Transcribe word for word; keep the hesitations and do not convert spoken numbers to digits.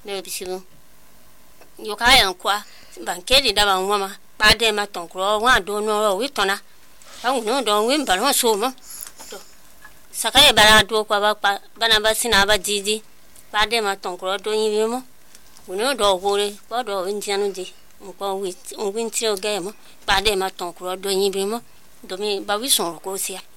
le bisiru yo ka yan kwa ban ke di da ban wama ba de ma ton kro wa do no wi tona ba no do wi ba no so mo to saka e bara do kwa ba bana ba sina ba jiji ba de ma ton kro do yin bi mo no do go re ba do wi janu di ko wi wi ti o ge mo ba de ma ton kro do yin bi mo do mi ba wi son ko sia